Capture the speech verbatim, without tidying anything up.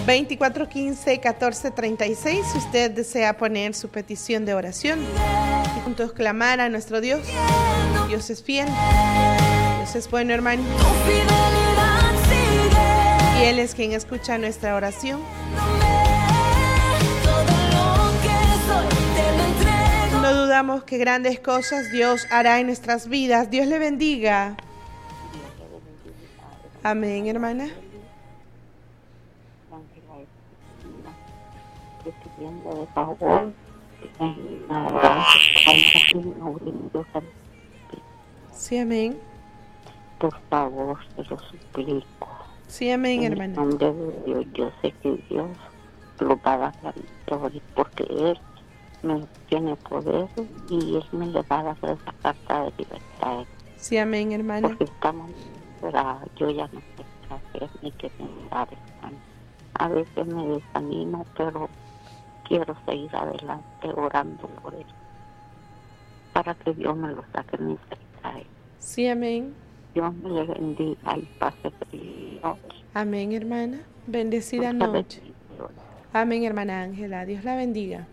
veinticuatro quince catorce treinta y seis. Si usted desea poner su petición de oración y juntos clamar a nuestro Dios. Dios es fiel. Dios es bueno, hermano. Y Él es quien escucha nuestra oración. No dudamos que grandes cosas Dios hará en nuestras vidas. Dios le bendiga. Amén, hermana. De favor, sí, amén. Por favor, se lo suplico. Sí, amén, en hermana. El nombre de Dios, yo sé que Dios lo va a dar la victoria, porque Él me tiene poder y Él me le va a dar esa carta de libertad. Sí, amén, hermana. Porque estamos, pero yo ya no sé qué hacer ni qué pensar, hermano. A veces me desanimo, pero quiero seguir adelante orando por él, para que Dios me lo saque de mi vida. Sí, amén. Dios me le bendiga y pase feliz noche. Amén, hermana. Bendecida noche. Amén, hermana Ángela. Dios la bendiga.